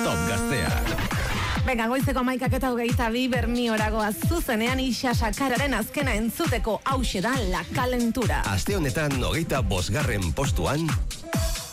Top Gaztea. Venga, goizeko 11:22 Bermioragoa zuzenean Ixasakararen azkena entzuteko hauxe da La Calentura. Aste honetan 25. postuan